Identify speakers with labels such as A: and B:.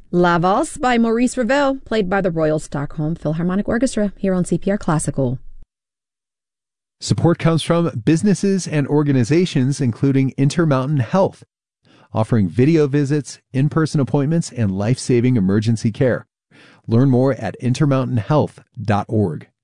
A: La Valse by Maurice Ravel, played by the Royal Stockholm Philharmonic Orchestra here on CPR Classical.
B: Support comes from businesses and organizations including Intermountain Health, offering video visits, in-person appointments, and life-saving emergency care. Learn more at intermountainhealth.org.